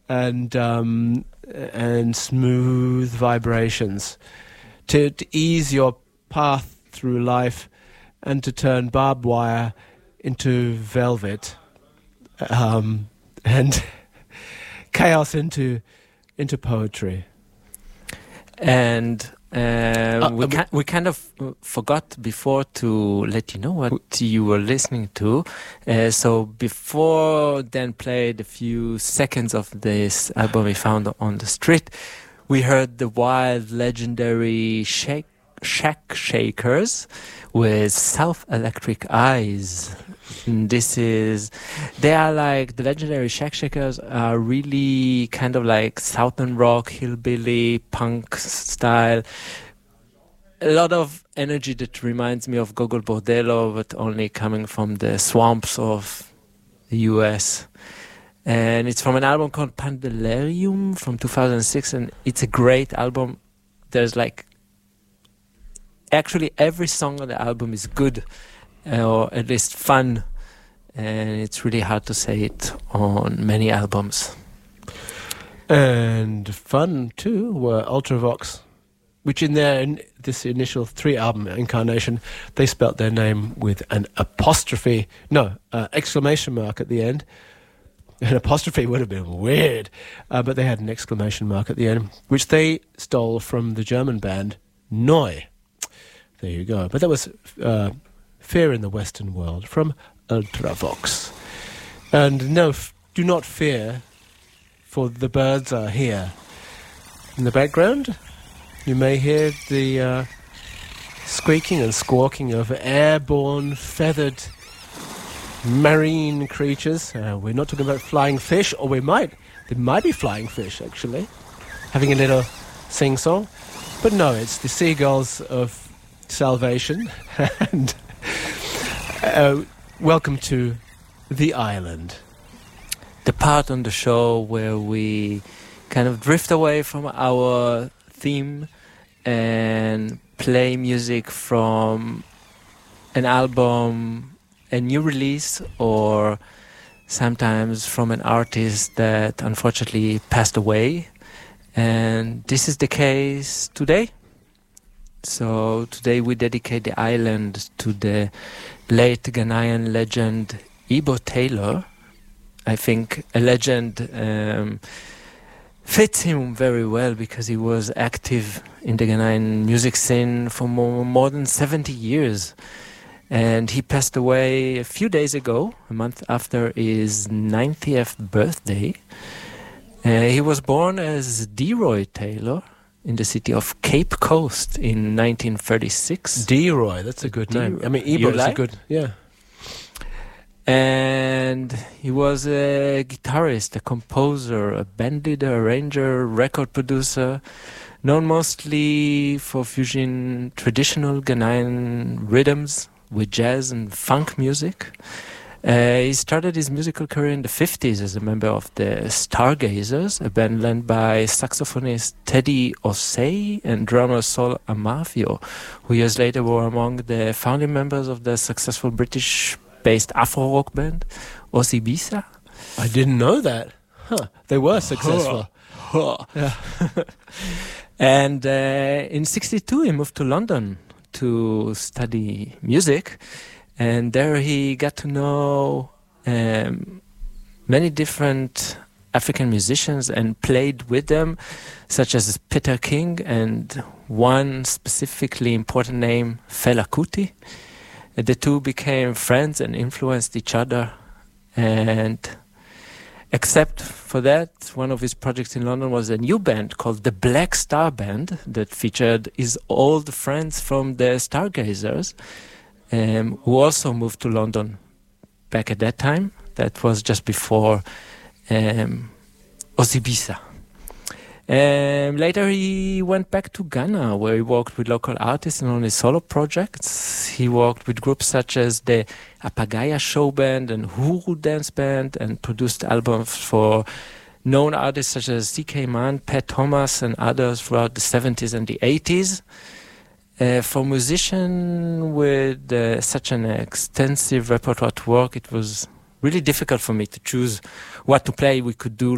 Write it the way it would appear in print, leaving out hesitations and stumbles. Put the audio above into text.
and smooth vibrations to ease your path through life and to turn barbed wire into velvet, and chaos into poetry. And we kind of forgot before to let you know what you were listening to. So before Dan played a few seconds of this album we found on the street, we heard the wild, legendary Shack Shakers with South Electric Eyes. And they are like, the legendary Shack Shakers are really kind of like Southern rock, hillbilly, punk style. A lot of energy that reminds me of Gogol Bordello, but only coming from the swamps of the US. And it's from an album called Pandelerium from 2006, and it's a great album. There's like, actually every song on the album is good, or at least fun, and it's really hard to say it on many albums. And fun too were Ultravox, which in this initial 3-album incarnation, they spelt their name with an exclamation mark at the end. An apostrophe would have been weird, but they had an exclamation mark at the end, which they stole from the German band Neu. There you go. But that was Fear in the Western World from Ultravox. And no, do not fear, for the birds are here. In the background, you may hear the squeaking and squawking of airborne, feathered, marine creatures. We're not talking about flying fish, or there might be flying fish, actually, having a little sing-song. But no, it's the seagulls of salvation. And welcome to the island. The part on the show where we kind of drift away from our theme and play music from an album, a new release, or sometimes from an artist that unfortunately passed away. And this is the case today. So today we dedicate the island to the late Ghanaian legend Ibo Taylor. I think a legend fits him very well because he was active in the Ghanaian music scene for more than 70 years. And he passed away a few days ago, a month after his 90th birthday. He was born as DeRoy Taylor in the city of Cape Coast in 1936. DeRoy, that's a good name. I mean, Ibo is a good, yeah. And he was a guitarist, a composer, a band leader, arranger, record producer, known mostly for fusing traditional Ghanaian rhythms with jazz and funk music. He started his musical career in the 50s as a member of the Stargazers, a band led by saxophonist Teddy Osei and drummer Sol Amafio, who years later were among the founding members of the successful British-based Afro-rock band Osibisa. I didn't know that. Huh. They were successful. Yeah. And in 1962 he moved to London to study music. And there he got to know many different African musicians and played with them, such as Peter King and one specifically important name, Fela Kuti. The two became friends and influenced each other. And except for that, one of his projects in London was a new band called the Black Star Band that featured his old friends from the Stargazers, who also moved to London back at that time. That was just before Osibisa. Later he went back to Ghana, where he worked with local artists and on his solo projects. He worked with groups such as the Apagaya Show Band and Huru Dance Band, and produced albums for known artists such as C.K. Mann, Pat Thomas and others throughout the 70s and the 80s. For a musician with such an extensive repertoire to work, it was really difficult for me to choose what to play. We could do